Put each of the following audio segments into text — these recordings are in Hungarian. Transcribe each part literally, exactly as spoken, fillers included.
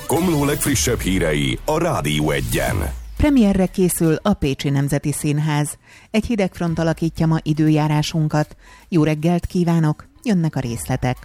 Komló legfrissebb hírei a Rádió Egyen. Premierre készül a Pécsi Nemzeti Színház. Egy hideg front alakítja ma időjárásunkat. Jó reggelt kívánok, jönnek a részletek.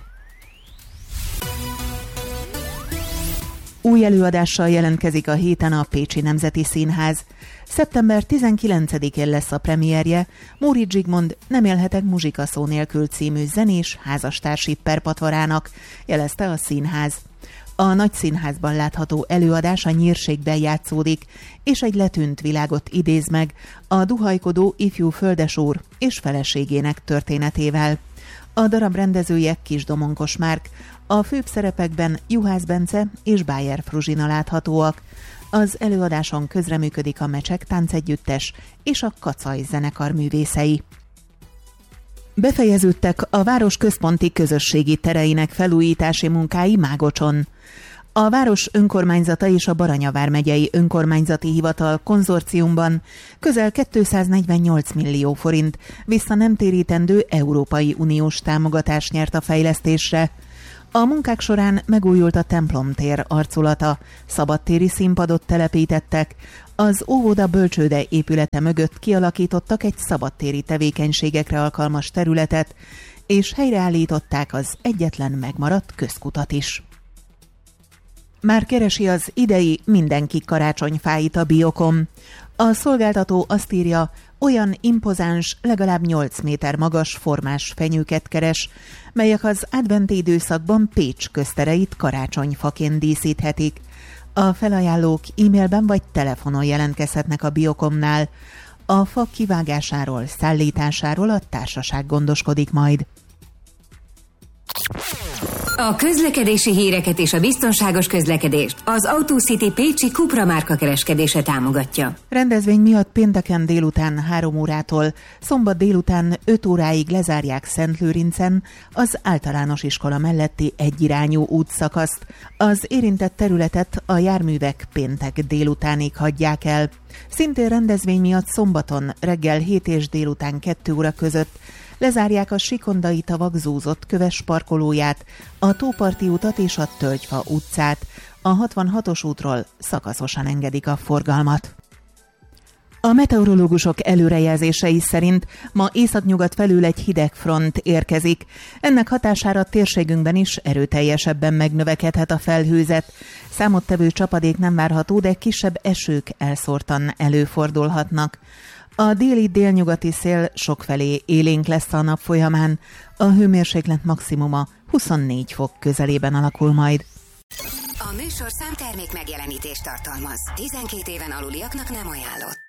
Új előadással jelentkezik a héten a Pécsi Nemzeti Színház. szeptember tizenkilencedikén lesz a premierje. Móricz Zsigmond Nem élhetek muzsika szó nélkül című zenés házastársi perpatvarának, jelezte a színház. A nagy színházban látható előadás a nyírségben játszódik, és egy letűnt világot idéz meg a duhajkodó ifjú földesúr és feleségének történetével. A darab rendezője Kisdomonkos Márk, a főbb szerepekben Juhász Bence és Bájer Fruzsina láthatóak. Az előadáson közreműködik a Mecsek Táncegyüttes és a Kacaj zenekar művészei. Befejeződtek a város központi közösségi tereinek felújítási munkái Mágocson. A város önkormányzata és a Baranya vármegyei önkormányzati hivatal konzorciumban közel kétszáznegyvennyolc millió forint vissza nem térítendő Európai Uniós támogatást nyert a fejlesztésre. A munkák során megújult a templomtér arculata, szabadtéri színpadot telepítettek, az óvoda bölcsőde épülete mögött kialakítottak egy szabadtéri tevékenységekre alkalmas területet, és helyreállították az egyetlen megmaradt közkutat is. Már keresi az idei mindenki karácsonyfáit a Biokom. A szolgáltató azt írja, olyan impozáns, legalább nyolc méter magas formás fenyőket keres, melyek az adventi időszakban Pécs köztereit karácsonyfaként díszíthetik. A felajánlók e-mailben vagy telefonon jelentkezhetnek a Biokomnál. A fa kivágásáról, szállításáról a társaság gondoskodik majd. A közlekedési híreket és a biztonságos közlekedést az AutoCity Pécsi Cupra márka kereskedése támogatja. Rendezvény miatt pénteken délután három órától, szombat délután öt óráig lezárják Szentlőrincen az általános iskola melletti egyirányú útszakaszt. Az érintett területet a járművek péntek délutánig hagyják el. Szintén rendezvény miatt szombaton reggel hét és délután kettő óra között lezárják a Sikondai tavak zúzott köves parkolóját, a Tóparti utat és a Tölgyfa utcát. A hatvanhatos útról szakaszosan engedik a forgalmat. A meteorológusok előrejelzései szerint ma északnyugat felül egy hideg front érkezik. Ennek hatására térségünkben is erőteljesebben megnövekedhet a felhőzet. Számottevő csapadék nem várható, de kisebb esők elszórtan előfordulhatnak. A déli-délnyugati szél sokfelé élénk lesz a nap folyamán, a hőmérséklet maximuma huszonnégy fok közelében alakul majd. A műsor számtermék megjelenítést tartalmaz. tizenkét éven aluliaknak nem ajánlott.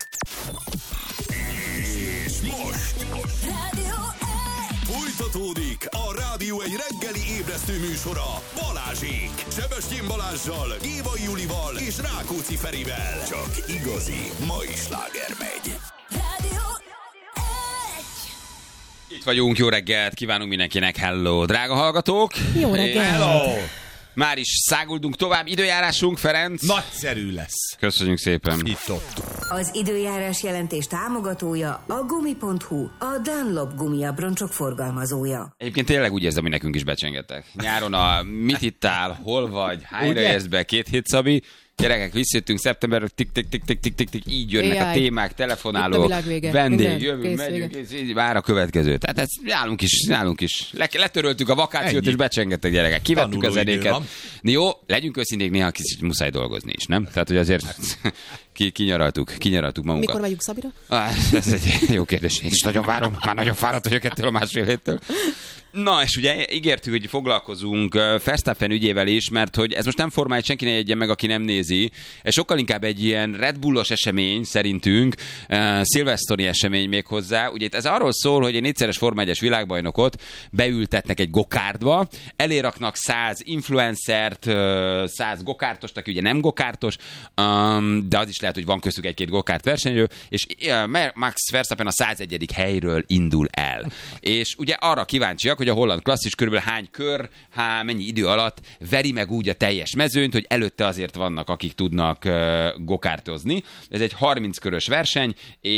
És most Rádió egy. folytatódik a Rádió egy reggeli ébresztő műsora Balázsék. Sebestyén Balázssal, Gévai Julival és Rákóczi Ferivel. Csak igazi mai sláger megy. Rádió egy. Itt vagyunk, jó reggelt, kívánunk mindenkinek, hello, drága hallgatók! Jó reggelt! Hello! Már is száguldunk tovább, időjárásunk, Ferenc. Nagyszerű lesz. Köszönjük szépen. Itt-ott. Az időjárás jelentés támogatója a gumi pont hu, a Dunlop gumiabroncsok forgalmazója. Egyébként tényleg úgy érzem, hogy nekünk is becsengetek. Nyáron a mit ittál, hol vagy, hányra érsz be, két hét Szabi. Gyerekek, visszajöttünk szeptemberről, tik-tik-tik-tik-tik-tik, így jönnek Éjjaj. A témák, telefonálók, a vendég, jövünk, megyünk, és így vár a következő. Tehát ez nálunk is, nálunk is. Le, letöröltük a vakációt, ennyi. És becsengettek gyerekek. Kivettük a zenéket. Jó, legyünk őszinték, néha kicsit muszáj dolgozni is, nem? Tehát, hogy azért ki, kinyaraltuk, kinyaraltuk magunkat. Mikor megyünk Szabira? Ah, ez egy jó kérdés, én is nagyon várom, már nagyon fáradt vagyok ettől a másfél héttől. Na, és ugye ígértük, hogy foglalkozunk Verstappen ügyével is, mert hogy ez most nem formális, senki ne jegye meg, aki nem nézi. Ez sokkal inkább egy ilyen Red Bullos esemény szerintünk, uh, szilveszteri esemény még hozzá. Ugye ez arról szól, hogy egy négyszeres Forma egyes világbajnokot beültetnek egy gokártba, eléraknak száz influencert, uh, száz gokártost, aki ugye nem gokártos, um, de az is lehet, hogy van köztük egy-két gokárt versenyző, és uh, Max Verstappen a százegyedik helyről indul el. És ugye arra kíváncsiak, hogy a holland klasszis körülbelül hány kör, há, mennyi idő alatt veri meg úgy a teljes mezőnyt, hogy előtte azért vannak, akik tudnak uh, gokártozni. Ez egy harminc körös verseny,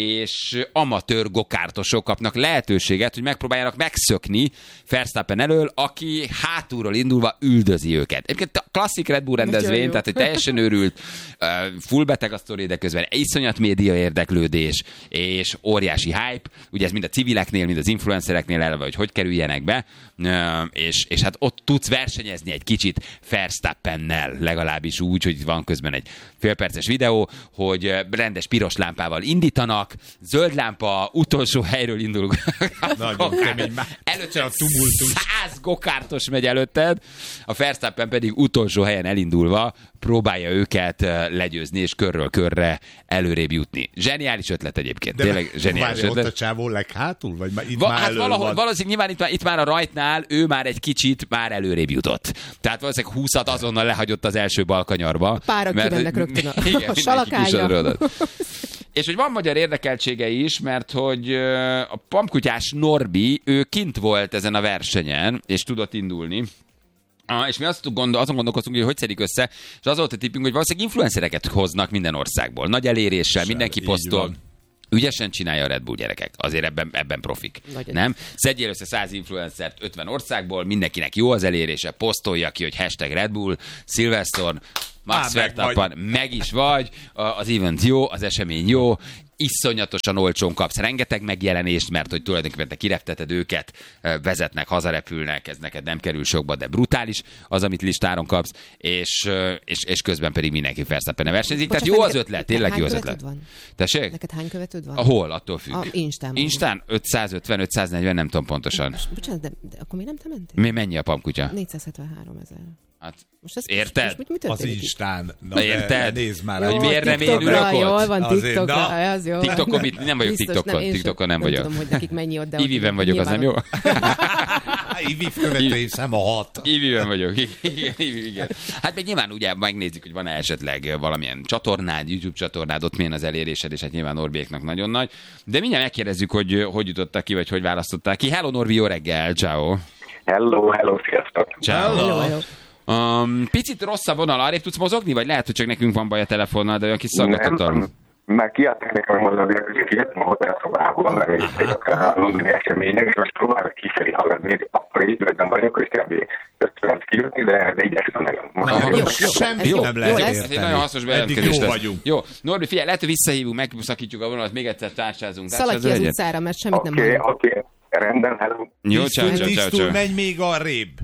és amatőr gokártosok kapnak lehetőséget, hogy megpróbáljanak megszökni Verstappen elől, aki hátulról indulva üldözi őket. Egyébként a klasszik Red Bull rendezvény, tehát hogy teljesen őrült, uh, full beteg a sztori, de közben iszonyat média érdeklődés, és óriási hype. Ugye ez mind a civileknél, mind az influencereknél eleve, hogy hogy kerüljenek be, és, és hát ott tudsz versenyezni egy kicsit Verstappennel, legalábbis úgy, hogy van közben egy félperces videó, hogy rendes piros lámpával indítanak, zöld lámpa, utolsó helyről indul. Nagyon kemény, előtte a tumultus. Száz gokártos megy előtted, a Verstappen pedig utolsó helyen elindulva próbálja őket legyőzni, és körről körre előrébb jutni. Zseniális ötlet egyébként. De tényleg zseniális várj, ötlet. ott a csávó leghátul? Vagy itt Va, már hát elő valahol, van? valószínűleg nyilván itt, már- itt már a rajtnál ő már egy kicsit már előrébb jutott. Tehát valószínűleg húszat azonnal lehagyott az első balkanyarba. Párak kimennek rögtön a, igen, a mindenki salakája. kisodródott. És hogy van magyar érdekeltsége is, mert hogy a Pampkutyás Norbi, ő kint volt ezen a versenyen, és tudott indulni. Ah, és mi azt gondol, azon gondolkoztunk, hogy hogy szedik össze, és az volt a tippünk, hogy valószínűleg influencereket hoznak minden országból. Nagy eléréssel, Sem, mindenki így posztol. van. Ügyesen csinálja a Red Bull, gyerekek. Azért ebben, ebben profik. Nagyon. Nem? Szedjél össze száz influencert ötven országból, mindenkinek jó az elérése, posztolja ki, hogy hashtag Red Bull, Silverstone, Max Á, meg Verstappen, meg, meg is vagy, a- az event jó, az esemény jó, iszonyatosan olcsón kapsz rengeteg megjelenést, mert hogy tulajdonképpen te kirepteted őket, vezetnek, hazarepülnek, ez neked nem kerül sokba, de brutális az, amit listáron kapsz, és, és, és közben pedig mindenki Verstappen versenyzik. Tehát jó az ötlet, tényleg jó az ötlet. Van? Tessék? Neked hány követőd van? Hol? Attól függ. A Instán. Instán ötszázötven ötszáznegyven, nem tudom pontosan. Bocsánat, de, de akkor mi nem te mentél? Mi, mennyi a Pampkutya? négyszázhetvenhárom ezer. Hát, Most ez, érted? Most, most mi Az történik itt? Instán. Na, Na, érted? de nézd már. Jó, hogy miért nem TikTokra, én ülök ott? Jól van, Azért, TikTokra, na. az jó. TikTokon mit? Nem vagyok Biztos, TikTokon, én sem- TikTokon nem nem vagyok. tudom, hogy nekik mennyi ott, de ott Iviben vagyok, az nem jó? nyilván Ivi követői szem a hat. Iviben vagyok, igen, igen, igen. Hát meg nyilván ugye megnézzük, hogy van-e esetleg valamilyen csatornád, YouTube csatornád, ott milyen az elérésed, és hát nyilván Norbiéknak nagyon nagy. De mindjárt megkérdezzük, hogy hogy jutottak ki, vagy hogy választották ki. Hello Norbi, jó reggel, ciao. Hello, hello, sziasztok! Ciao. Hello, hello. Um, picit rossz a vonal, arrébb tudsz mozogni, vagy lehet, hogy csak nekünk van baj a telefonnal, de olyan kis szaggatottal. Már kiadták nekem a mondani, hogy kijöttem a hotelszobából, mert egy a londoni események, és most próbálok kifelé haladni, akkor így nem vagyok, hogy kb. ötven kijutni, de, de igyekszem nagyon. Aha. Jó, jó. Semmi Ez jó. nem Jó lehet lesz. Ez egy érteni. nagyon hasznos Eddig bejelentkezés jó lesz. vagyunk. Jó, Norbi, figyelj, lehet, hogy visszahívunk, megszakítjuk a vonalat, még egyszer tárcsázunk. Szaladj ki az legyen. utcára, mert semmit nem Oké, hallunk. oké, rendben, hello. Jó, ciao, ciao, ciao, Tisztul, ciao. menj még arrébb.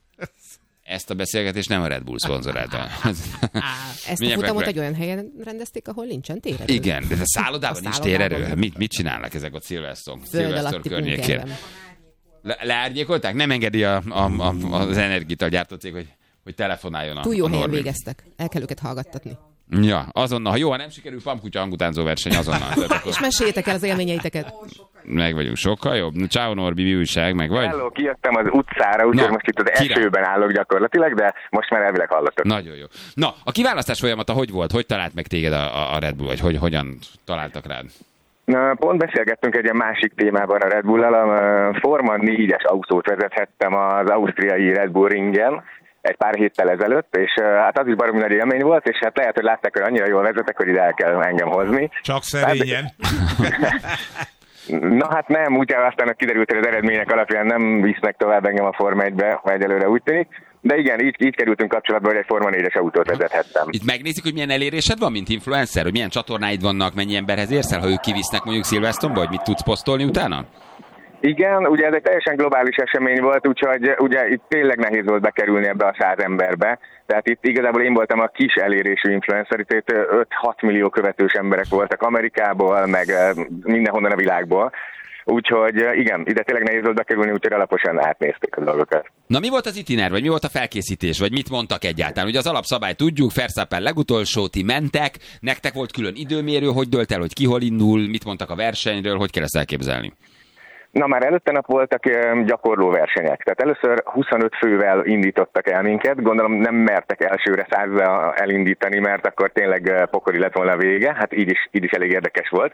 Ezt a beszélgetést nem a Red Bull szponzorálta. Ezt a Mindjárt futamot meg- egy olyan helyen rendezték, ahol nincsen térerő. Igen, de a szállodában A nincs szállodában. térerő. Mit, mit csinálnak ezek a Silverstone, Föld Silverstone alatti környékén? bunkerben. Le, leárnyékolták? Nem engedi a, a, a, az energiatal gyártó cég, hogy, hogy telefonáljon a Túl jó a helyen Norbi. végeztek. El kell őket hallgattatni. Ja, azonnal. Ha jó, ha nem sikerül, Pampkutya hangutánzó verseny azonnal. Tehát akkor És meséljétek el az élményeiteket. meg vagyunk sokkal jobb. Ciao Norbi, mi újság, meg vagy? Hello, kijöttem az utcára, úgyhogy Na, most itt az király. esőben állok gyakorlatilag, de most már elvileg hallatok. Nagyon jó. Na, a kiválasztás folyamata hogy volt? Hogy talált meg téged a, a- a Red Bull? Vagy hogy, hogyan találtak rád? Na, pont beszélgettünk egy ilyen másik témában a Red Bull-al, a Forma négyes autót vezethettem az ausztriai Red Bull ringen egy pár héttel ezelőtt, és uh, hát az is baromi nagy élmény volt, és hát lehet, hogy látták, hogy annyira jól vezetek, hogy ide el kell engem hozni. Csak szerényen. Na hát nem, úgy aztán kiderült, hogy az eredmények alapján nem visznek tovább engem a Forma egybe, ha egyelőre úgy tűnik. De igen, így, így kerültünk kapcsolatba, hogy egy Forma négyes autót vezethettem. Itt megnézik, hogy milyen elérésed van, mint influencer, hogy milyen csatornáid vannak, mennyi emberhez érsz el, ha ők kivisznek mondjuk Silverstone-ba, hogy mit tudsz posztolni utána? Igen, ugye ez egy teljesen globális esemény volt, úgyhogy ugye itt tényleg nehéz volt bekerülni ebbe a száz emberbe. Tehát itt igazából én voltam a kis elérésű influencer, itt öt-hat millió követős emberek voltak Amerikából, meg mindenhonnan a világból. Úgyhogy igen, ide tényleg nehéz volt bekerülni, úgyhogy alaposan átnézték a dolgokat. Na mi volt az itiner, vagy mi volt a felkészítés, vagy mit mondtak egyáltalán? Ugye az alapszabály tudjuk, Verstappen legutolsó, ti mentek, nektek volt külön időmérő, hogy dölt el, hogy ki hol indul, mit mondtak a versenyről, hogy kell ezt elképzelni? Na már előtte nap voltak ö, gyakorló versenyek. Tehát először huszonöt fővel indítottak el minket. Gondolom nem mertek elsőre százzal elindítani, mert akkor tényleg ö, pokoli lett volna a vége. Hát így is, így is elég érdekes volt.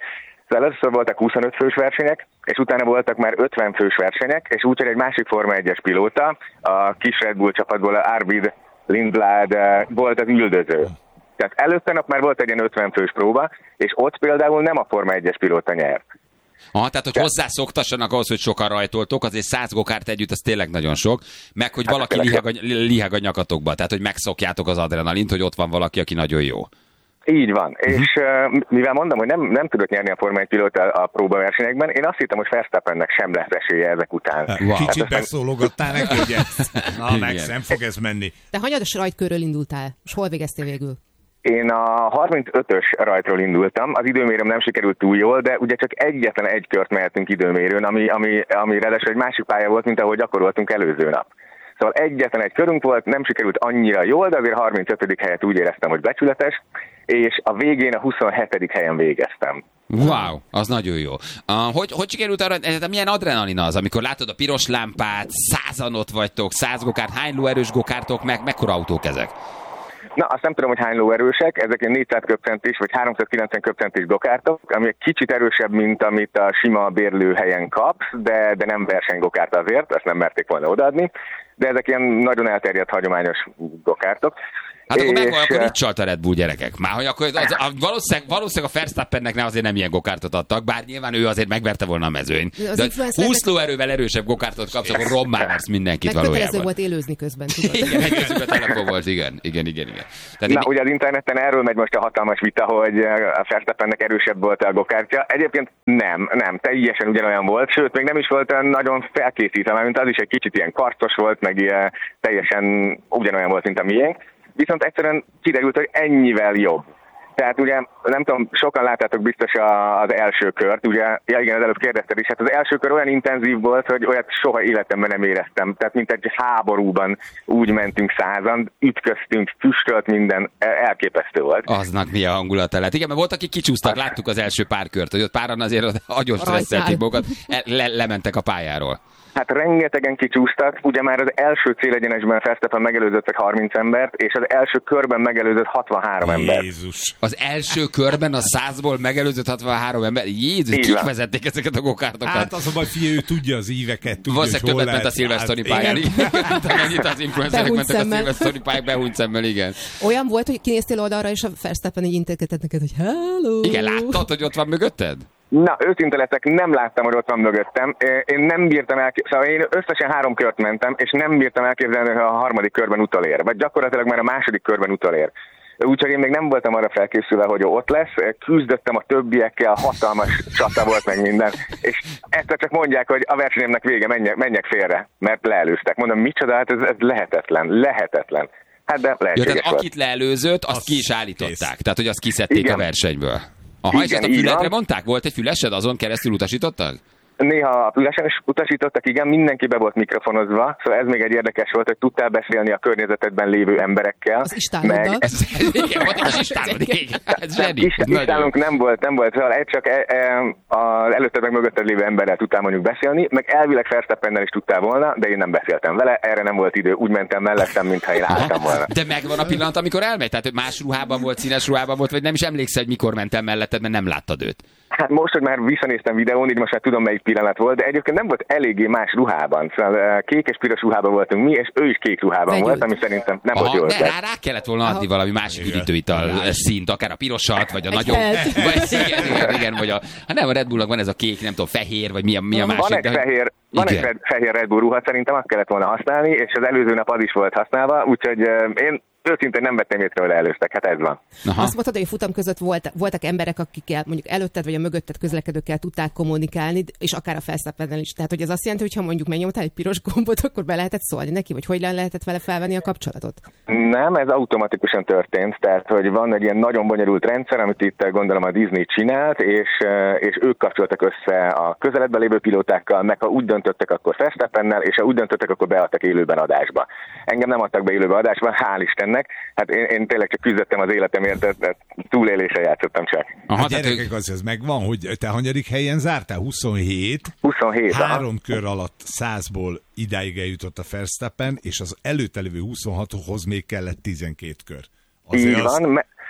Szóval először voltak huszonöt fős versenyek, és utána voltak már ötven fős versenyek, és úgyhogy egy másik Forma egyes pilóta, a kis Red Bull csapatból, Arvid Lindblad volt az üldöző. Tehát előtte nap már volt egy ilyen ötven fős próba, és ott például nem a Forma egyes pilóta nyert. Aha, tehát, hogy hozzászoktassanak ahhoz, hogy sokan rajtoltok, azért száz gokárt együtt, az tényleg nagyon sok, meg hogy valaki liheg a, liheg a nyakatokba, tehát, hogy megszokjátok az adrenalint, hogy ott van valaki, aki nagyon jó. Így van, uh-huh. és uh, mivel mondom, hogy nem, nem tudott nyerni a Forma egy pilóta a próbaversenyekben, én azt hittem, hogy Verstappennek sem lesz esélye ezek után. Wow. Kicsit hát beszólogattál neki, hogy ez, na, meg nem fog ez menni. Te hanyados rajtkörről indultál, és hol végeztél végül? Én a harmincötös rajtról indultam, az időmérőm nem sikerült túl jól, de ugye csak egyetlen egy kört mehetünk időmérőn, ami, ami, ami ráadásul egy másik pálya volt, mint ahogy gyakoroltunk előző nap. Szóval egyetlen egy körünk volt, nem sikerült annyira jól, de azért harmincötödik helyet úgy éreztem, hogy becsületes, és a végén a huszonhetedik helyen végeztem. Wow, az nagyon jó. Uh, hogy, hogy sikerült arra, ez, milyen adrenalin az, amikor látod a piros lámpát, százan ott vagytok, száz gokárt, hány lóerős gokártok, meg mekkora autók ezek? Na, azt nem tudom, hogy hány lóerősek, ezek ilyen négyszáz köbcentis vagy háromszázkilencven köbcentis gokártok, ami egy kicsit erősebb, mint amit a sima bérlőhelyen kapsz, de, de nem versenygokárt azért, ezt nem merték volna odaadni, de ezek ilyen nagyon elterjedt hagyományos gokártok. Hát akkor és... meg akkor mit csalt a Red Bull, gyerekek? Már hogy akkor az, a, valószínűleg, valószínűleg a Verstappennek ne azért nem ilyen gokártot adtak, bár nyilván ő azért megverte volna a mezőny. De húsz lóerővel erősebb gokártot kapsz, akkor rommá versz mindenkit meg valójában. Megkötelező volt élőzni közben, tudod. Igen, egy közben telefon volt, igen, igen, igen. igen. Tehát Na, mi... ugye az interneten erről megy most a hatalmas vita, hogy a Verstappennek erősebb volt a gokártja. Egyébként nem, nem, teljesen ugyanolyan volt, sőt, még nem is volt olyan nagyon felkészítve, mint az is egy kicsit ilyen karcos volt, meg ilyen, teljesen ugyanolyan volt, mint a miénk. Viszont egyszerűen kiderült, hogy ennyivel jobb. Tehát ugye, nem tudom, sokan láttátok biztos az első kört, ugye, ja igen, az előbb kérdezted is, hát az első kör olyan intenzív volt, hogy olyat soha életemben nem éreztem. Tehát mint egy háborúban úgy mentünk százan, ütköztünk, füstölt minden, elképesztő volt. Aznak mi a hangulata lett. Igen, mert volt, akik kicsúsztak, láttuk az első pár kört, hogy ott páran azért agyon stresszelték magukat, le, lementek a pályáról. Hát rengetegen kicsúsztak, ugye már az első célegyenesben Verstappen megelőzött harminc embert, és az első körben megelőzött hatvanhárom embert. Jézus! Az első körben a százból megelőzött hatvanhárom ember? Jézus, kik vezették ezeket a gokártokat? Hát az a baj, figyelj, ő tudja az íveket, tudja, valószínűleg hogy hol többet ment a Silverstone pályán. Annyit az influencerek mentek a Silverstone pályán, behúnyt szemmel, igen. Olyan volt, hogy kinéztél oldalra, és a Verstappen így integetett neked, hogy hello! Igen, láttad, hogy ott van mögötted? Na, őszinte leszek, nem láttam, hogy ott van mögöttem. Én nem bírtam elképzelni, szóval én összesen három kört mentem, és nem bírtam elképzelni, hogy a harmadik körben utolér, vagy gyakorlatilag már a második körben utolér. Úgyhogy én még nem voltam arra felkészülve, hogy ott lesz. Küzdöttem a többiekkel, hatalmas csata volt meg minden. És egyszer csak mondják, hogy a versenyemnek vége, menjek, menjek félre, mert leelőztek. Mondom, micsoda, hát ez, ez lehetetlen, lehetetlen. Hát de lehetséges ja, tehát volt. Akit leelőzött, azt, azt ki is állították. Kész. Tehát, hogy azt kiszedték igen. a versenyből. Aha, és ezt a fületre mondták? Volt egy fülesed, azon keresztül utasítottak? Néha a fülesen is utasítottak, igen, mindenki be volt mikrofonozva, szóval ez még egy érdekes volt, hogy tudtál beszélni a környezetedben lévő emberekkel. Az istáloddal. Ez, igen, volt egy istálod, igen. Ez zseni. Istálunk nem volt, nem volt, szóval egy csak e, e, az előtted meg mögötted lévő emberrel tudtál mondjuk beszélni, meg elvileg Verstappennel is tudtál volna, de én nem beszéltem vele, erre nem volt idő, úgy mentem mellettem, mintha én álltam volna. De megvan a pillanat, amikor elmegy? Tehát más ruhában volt, színes ruhában volt, vagy nem is emlékszel, hogy mikor mentem melletted, mert nem láttad őt? Hát most, hogy már visszanéztem videón, így most már tudom, melyik pillanat volt, de egyébként nem volt eléggé más ruhában. Szóval kék és piros ruhában voltunk mi, és ő is kék ruhában Vegyült. volt, ami szerintem nem Aha, volt jó. De rá, rá kellett volna adni Aha. valami másik üdítőital színt, akár a pirosat, vagy a egy nagyon... Vagy, igen, igen, igen, vagy a... Hát nem, a Red Bullnak van ez a kék, nem tudom, fehér, vagy mi a, mi a másik. Van egy, de, fehér, van egy fehér Red Bull ruha, szerintem azt kellett volna használni, és az előző nap az is volt használva, úgyhogy én őszintén nem vettem észre, hogy előztek, hát ez van. Aha. Azt mondtad, hogy a futam között volt, voltak emberek, akikkel mondjuk előtted vagy a mögötted közlekedőkkel tudták kommunikálni, és akár a Verstappennel is. Tehát, hogy ez azt jelenti, hogy ha mondjuk megnyomtál egy piros gombot, akkor be lehetett szólni neki, vagy hogy lehetett vele felvenni a kapcsolatot? Nem, ez automatikusan történt, tehát, hogy van egy ilyen nagyon bonyolult rendszer, amit itt gondolom a Disney csinált, és, és ők kapcsoltak össze a közeledben lévő pilótákkal, meg ha úgy döntöttek, akkor Verstappennel, és ha úgy döntöttek, akkor beadtak élőben adásba. Engem nem adtak be élőben adásba, hál' Istennek. Hát én, én tényleg csak küzdöttem az életemért, de túlélésre játszottam csak. Aha, hát gyerekek, az, az megvan, hogy te hanyadik helyen zártál? huszonhét. huszonhét. Három aha. kör alatt százból idáig eljutott a Verstappen, és az előtte lévő huszonhathoz még kellett tizenkét kör. Azért így van, az...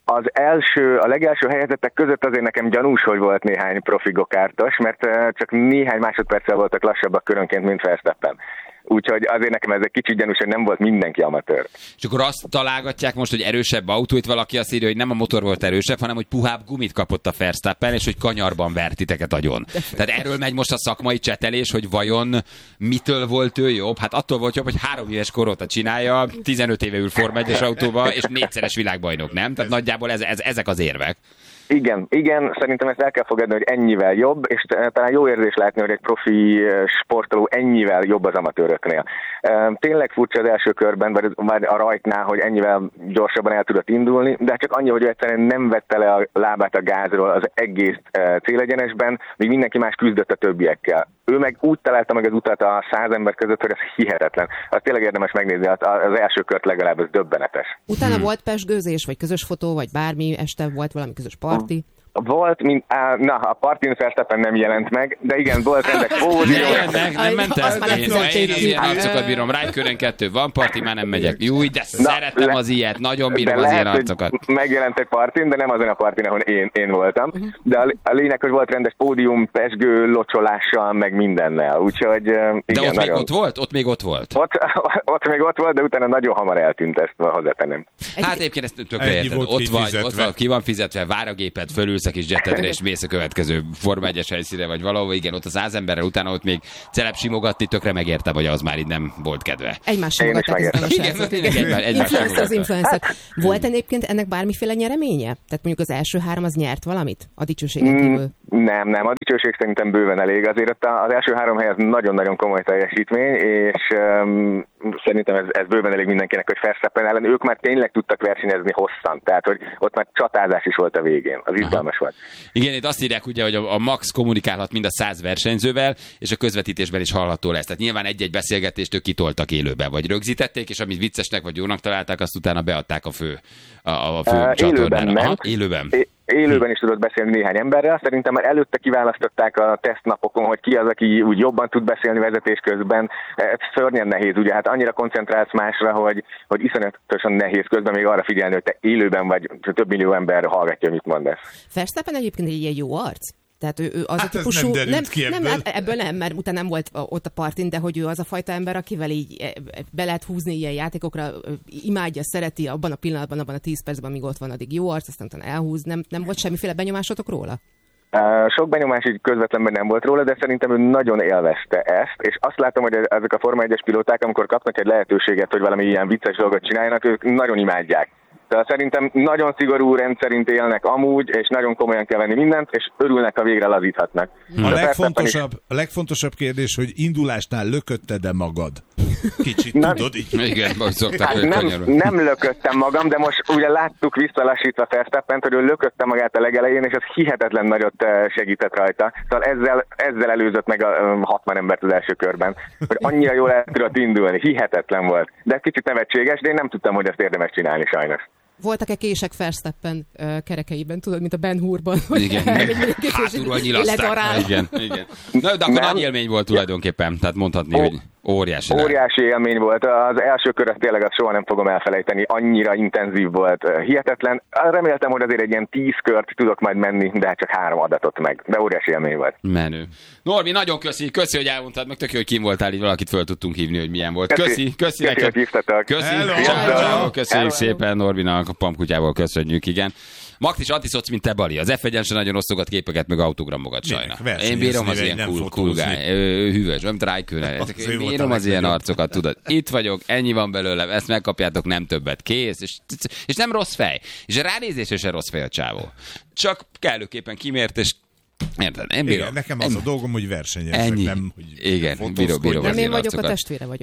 Az első, a legelső helyezettek között azért nekem gyanús, hogy volt néhány profi gokártos, mert csak néhány másodperccel voltak lassabbak körönként, mint Verstappen. Úgyhogy azért nekem ez egy kicsit gyanús, hogy nem volt mindenki amatőr. És akkor azt találgatják most, hogy erősebb autó, itt valaki azt írja, hogy nem a motor volt erősebb, hanem hogy puhább gumit kapott a Verstappen, és hogy kanyarban vert titeket agyon. Tehát erről megy most a szakmai csetelés, hogy vajon mitől volt ő jobb? Hát attól volt jobb, hogy három éves kor óta csinálja, tizenöt éve ül Forma egyes autóba, és négyszeres világbajnok, nem? Tehát nagyjából ez, ez, ezek az érvek. Igen, igen, szerintem ezt el kell fogadni, hogy ennyivel jobb, és talán jó érzés látni, hogy egy profi sportoló ennyivel jobb az amatőröknél. Tényleg furcsa az első körben, vagy a rajtnál, hogy ennyivel gyorsabban el tudott indulni, de csak annyi, hogy egyszerűen nem vette le a lábát a gázról az egész célegyenesben, míg mindenki más küzdött a többiekkel. Ő meg úgy találta meg az utat a száz ember között, hogy ez hihetetlen. Az tényleg érdemes megnézni, az első kört legalább, ez döbbenetes. Utána hmm. volt pezsgőzés, vagy közös fotó, vagy bármi, este volt valami közös parti? Volt, mint, á, na, a partin Verstappen nem jelent meg, de igen, volt ennek fózió. Nem, nem, nem ment el. Én, én az ilyen arcokat bírom. Rájkörön kettő, van parti, már nem megyek. Júj, de na, szeretem le, az ilyet, nagyon bírom az lehet, ilyen arcokat. Megjelent egy partin, de nem azon a partin, ahol én, én voltam. De a, a lényeg, hogy volt rendes pódium, pezsgő, locsolással, meg mindennel. Úgyhogy igen, de ott nagyon... még ott volt? Ott még ott volt? Ott, ott még ott volt, de utána nagyon hamar eltűnt, ezt hozzátennem. Hát egyébként ezt tökre érted. Ott vagy, ott van, ki van fizetve, vár a géped, fölülsz a kis jetedre, és mész a következő Forma egyes helyszínre, vagy valahol, igen, ott az száz emberrel, utána ott még celeb simogatni, tökre megérte, vagy az már így nem volt kedve. Egymás simogatták ezzel a srácok. Influencer az influencer. Volt egyébként ennek bármiféle nyereménye? Tehát mondjuk az első három az nyert valamit? A dicsőségen kívül? Nem, nem, a dicsőség szerintem bőven elég. Azért ott az első három hely az nagyon-nagyon komoly teljesítmény, és um, szerintem ez, ez bőven elég mindenkinek, hogy Verstappen ellen ők már tényleg tudtak versenyezni hosszan, tehát hogy ott már csatázás is volt a végén, az izgalmas volt. Igen, itt azt írják ugye, hogy a, a Max kommunikálhat mind a száz versenyzővel, és a közvetítésben is hallható lesz. Tehát nyilván egy-egy beszélgetést ők kitoltak élőbe, vagy rögzítették, és amit viccesnek vagy jónak találták, azt utána beadták a fő, a, a fő uh, csatornára. Aha, élőben. É- Élőben is tudott beszélni néhány emberrel. Szerintem már előtte kiválasztották a tesztnapokon, hogy ki az, aki úgy jobban tud beszélni vezetés közben. Ez szörnyen nehéz, ugye, hát annyira koncentrálsz másra, hogy, hogy iszonyatosan nehéz közben még arra figyelni, hogy te élőben vagy, több millió ember hallgatja, mit mondasz. Verstappen egyébként egy ilyen jó arc? Tehát ő, ő az hát a típusú... nem nem, ki ebből. nem, ebből nem, mert utána nem volt ott a partin, de hogy ő az a fajta ember, akivel így be lehet húzni ilyen játékokra, imádja, szereti abban a pillanatban, abban a tíz percben, amíg ott van, addig jó arc, aztán utána elhúz. Nem, nem volt semmiféle benyomásotok róla? Uh, sok benyomás így közvetlenben nem volt róla, de szerintem ő nagyon élvezte ezt, és azt látom, hogy ezek a Forma egyes pilóták, amikor kapnak egy lehetőséget, hogy valami ilyen vicces dolgot csináljanak, ők nagyon imádják. Tehát szerintem nagyon szigorú rendszerint élnek amúgy, és nagyon komolyan kell venni mindent, és örülnek, ha végre lazíthatnak. A legfontosabb, a legfontosabb kérdés, hogy indulásnál lökötted-e magad? Kicsit nem, tudod így. Igen, most szokták, hát nem, nem lököttem magam, de most ugye láttuk visszalassítva Verstappent, hogy ő lökötte magát a legelején, és az hihetetlen nagyot segített rajta. Szóval ezzel, ezzel előzött meg a hatvan embert az első körben, hogy annyira jól el tudott indulni. Hihetetlen volt. De ez kicsit nevetséges, de én nem tudtam, hogy ezt érdemes csinálni sajnos. Voltak-e kések Verstappen uh, kerekeiben, tudod, mint a Ben Hurban? Igen, hátulról nyilaszták. Igen, igen. Na, de akkor nem. Nagy élmény volt tulajdonképpen, tehát mondhatni, Ó, hogy óriási. Óriási rá. élmény volt. Az első köröt tényleg azt soha nem fogom elfelejteni. Annyira intenzív volt, hihetetlen. Reméltem, hogy azért egy ilyen tíz kört tudok majd menni, de csak három adatot meg. De óriási élmény volt. Menő. Norbi, nagyon köszi, köszi, hogy elmondtad, meg tök jó, hogy kim voltál, így valakit föl tudtunk hívni, hogy milyen volt. Köszi, köszi, köszi neked. Köszi, köszi, köszönjük szépen Norbinak, a Pamkutyával köszönjük, igen. Max is antiszoc, mint te, Bali. Az ef egyen sem nagyon osztogat képeket, meg autogramokat sajna. Én bírom az ilyen cool, cool guy. Hűvös, nem Rijkönen. Én bírom az ilyen arcokat, tudod. Itt vagyok, ennyi van belőlem, ezt megkapjátok, nem többet, kész. És, és nem rossz fej. És a ránézésre se rossz fej a csávó. Csak kellőképpen kimért, és érted? Én bírom. Igen, nekem az a dolgom, hogy versenyezek, ennyi. nem, hogy igen, bírom, bírom nem én vagyok, a testvére vagyok.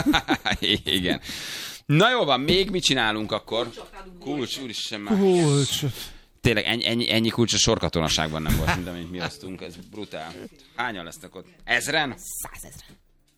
Igen. Na jó van, még mit csinálunk akkor? Kulcs, úristen már. Kulcs. Tényleg ennyi, ennyi, ennyi kulcs a sorkatonaságban nem volt, mint amit mi osztunk, ez brutál. Hányan lesznek ott? Ezren? Százezren.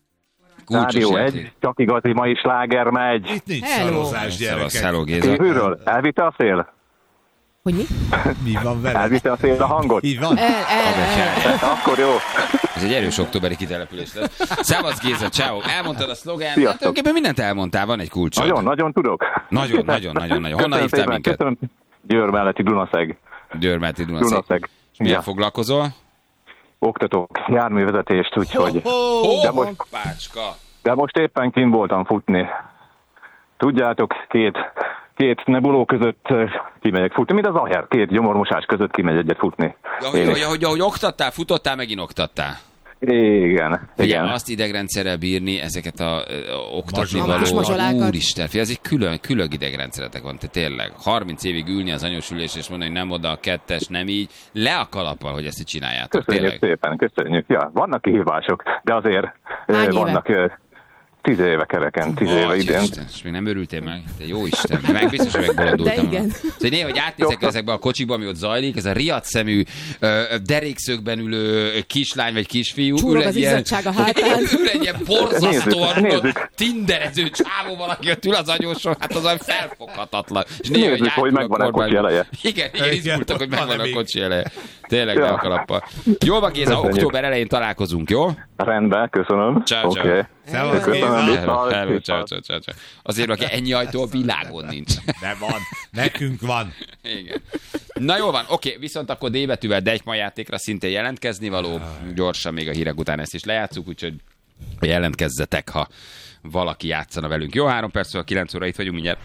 Rádió egy, csak igazi mai sláger megy. Itt nincs szarozás, gyerekek. Hello, Géza. Kívülről, elvitte a szél? Hogy mi? Mi van vele? Elvitte a szél a hangot? Így van? El, el, el. Akkor jó. Ez egy erős októberi kitelepülés lesz. Szevasz Géza, ciao. Elmondtad a szlogán. Hát tulajdonképpen mindent elmondtál, van egy kulcsod. Nagyon, nagyon tudok. Nagyon, nagyon, nagyon, nagyon. Honnan hívtál minket? Köszönöm. Győr melletti Dunaszeg. Győr melletti Dunaszeg. Dunaszeg. Milyen Ja. foglalkozol? Oktatok járművezetést, úgyhogy... Ho, de, most, pácska. de most éppen kint voltam futni. Tudjátok, két, két nebuló között eh, kimegyek futni, mint az aher, két gyomormosás között kimegy egyet futni. Ja, hogy, hogy, hogy, hogy oktattál, futottál, megint oktattál. Igen, Ugye, igen. azt idegrendszerrel bírni, ezeket a ö, oktatni Kis való... mazsolákat. Úristen, fi, ez egy külön, külön idegrendszeretek van, te tényleg. harminc évig ülni az anyós ülés és mondani, hogy nem oda a kettes, nem így. Le a kalappal, hogy ezt így csináljátok. Köszönjük Tényleg. szépen, köszönjük. Ja, vannak kihívások, de azért eh, Hány éve? vannak eh, tíz éve kereken, tíz éve Ó, idén. Isten, és még nem örültél meg? De jó Isten, meg biztos, hogy megbolondultam. De igen. Szóval néha, hogy átnézek ezekbe a kocsikba, ami ott zajlik, ez a riadszemű, ö, derékszögben ülő kislány vagy kisfiú. Csúrog ül az egy ilyen- izzadtság a hátán. Ül egy ilyen borzasztóan Nézzük, rúgott, nézzük. tinderező csávó valaki ott ül az anyóson, hát az olyan felfoghatatlan. És néha, Nézzük, hogy átül megvan a kormány- kocsi eleje. Igen, igen, Igen, izgultak, hogy megvan van-e a még? kocsi eleje. Tényleg, Ja. le a kalappal. Jól van, Géza, Köszönjük. október elején találkozunk, jó? Rendben, köszönöm. Ciao, ciao. Oké. Szevasz, Köszönöm, Géza. viszont. Hello, hello, ciao, ciao, ciao, ciao. Azért, aki ennyi ajtó a világon nincs. De van, nekünk van. Igen. Na jól van, oké, viszont akkor D betűvel Deichmann játékra szintén jelentkezni való. Gyorsan még a hírek után ezt is lejátszuk, úgyhogy jelentkezzetek, ha valaki játszana velünk. Jó, három perccel, kilenc óra itt vagyunk mindjárt.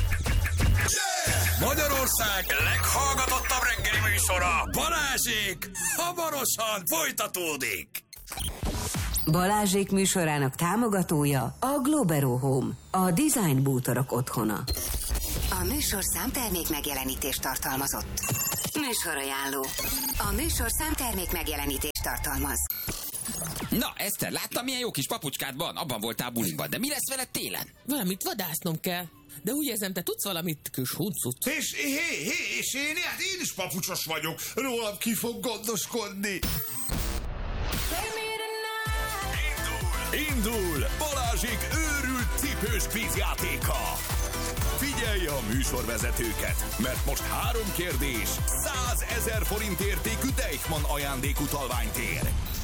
Magyarország leghallgatottabb reggeli műsora, Balázsék, hamarosan folytatódik. Balázsék műsorának támogatója a Globero Home, a design bútorok otthona. A műsor számtermék megjelenítést tartalmazott. Műsorajánló. A műsor számtermék megjelenítést tartalmaz. Na, Eszter, láttam, milyen jó kis papucskád van? Abban voltál bulinkban, de mi lesz veled télen? Valamit vadásznom kell. De úgy érzem, te tudsz valamit, kis huncut? És, hé, hé, és én, hát én is papucsos vagyok. Rólam ki fog gondoskodni. Indul! Indul! Balázsék őrült cipős kvízjátéka! Figyelj a műsorvezetőket, mert most három kérdés, százezer forint értékű Deichmann ajándékutalványt ér.